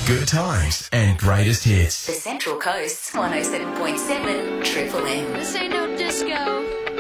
Good times and greatest hits. The Central Coast's 107.7 Triple M. This ain't no disco.